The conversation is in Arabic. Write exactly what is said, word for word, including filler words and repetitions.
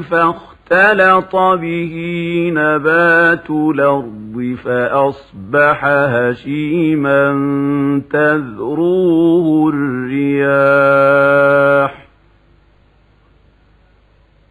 فاختلط به نبات الأرض فأصبح هشيما تذروه الرياح